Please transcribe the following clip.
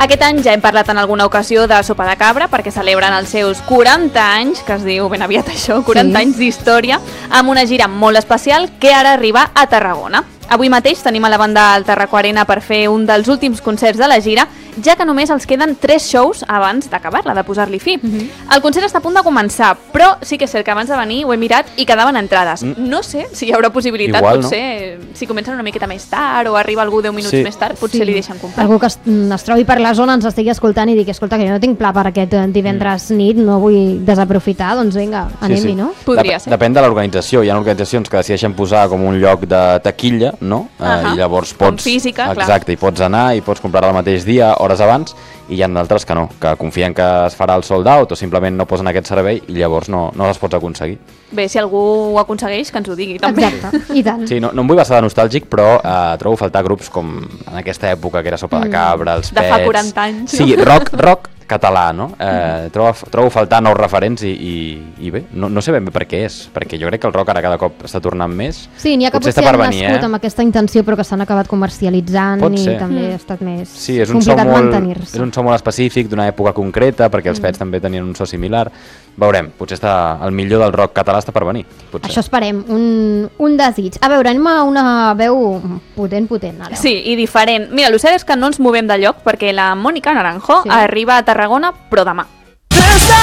Aquest any ja hem parlat en alguna ocasió de Sopa de Cabra perquè celebren els seus 40 anys, que es diu ben aviat això, 40 anys d'història, amb una gira molt especial que ara arriba a Tarragona. Avui mateix tenim a la banda al Tarraco Arena per fer un dels últims concerts de la gira, ja que només els queden 3 shows abans d'acabar-la, de posar-li fi. El concert està a punt de començar, però sí que és cert que abans de venir ho he mirat i quedaven entrades. No sé si hi haurà possibilitat, igual, potser, si comencen una miqueta més tard o arriba algú 10 minuts més tard, potser li deixen comprar. Algú que es trobi per la zona ens estigui escoltant i digui, escolta, que jo no tinc pla per aquest divendres nit, no vull desaprofitar, doncs vinga, anem-hi, no? Podria ser. Depèn de l'organització. Hi ha organitzacions que decideixen posar com un lloc de taquilla, no? I llavors pots... Com física, clar. Exacte, i pots anar i pots comprar el mateix dia, hores abans, i hi ha d'altres que no, que confien que es farà el sold out o simplement no posen aquest servei i llavors no les pots aconseguir. Bé, si algú ho aconsegueix, que ens ho digui, també. Exacte, i tant. Sí, no em vull passar de nostàlgic, però trobo a faltar grups com en aquesta època, que era Sopa de Cabra, els Pets... De fa 40 anys. Sí, rock català, no? Trobo a faltar nous referents i bé, no sé ben bé per què és, perquè jo crec que el rock ara cada cop està tornant més. Sí, n'hi ha que potser han nascut amb aquesta intenció però que s'han acabat comercialitzant i també ha estat més complicat mantenir-se. És un so molt específic d'una època concreta, perquè els Pets també tenien un so similar. Veurem, potser el millor del rock català està per venir. Potser. Això esperem, un desig. A veure, anem a una veu potent, ara. Sí, i diferent. Mira, el cert és que no ens movem de lloc perquè la Mònica Naranjo arriba a Tarragona, però demà.